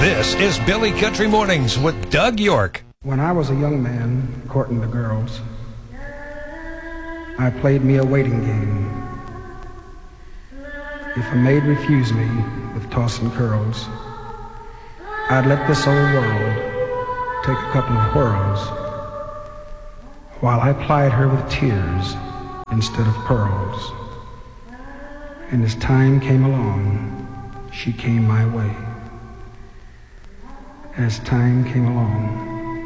This is Billy Country Mornings with Doug York. When I was a young man courting the girls, I played me a waiting game. If a maid refused me with tossing curls, I'd let this old world take a couple of whirls while I plied her with tears instead of pearls. And as time came along, she came my way. As time came along,